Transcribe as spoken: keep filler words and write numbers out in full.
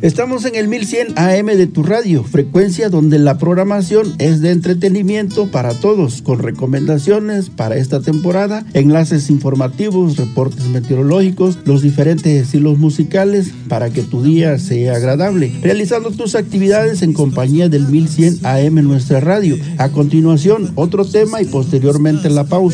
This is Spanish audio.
Estamos en el mil cien A M de tu radio, frecuencia donde la programación es de entretenimiento para todos, con recomendaciones para esta temporada, enlaces informativos, reportes meteorológicos, los diferentes estilos musicales para que tu día sea agradable, realizando tus actividades en compañía del mil cien A M nuestra radio. A continuación, otro tema y posteriormente la pausa.